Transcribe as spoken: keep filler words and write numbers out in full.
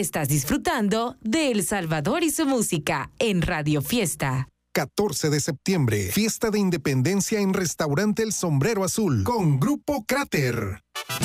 Estás disfrutando de El Salvador y su música en Radio Fiesta. catorce de septiembre, fiesta de independencia en Restaurante El Sombrero Azul con Grupo Cráter.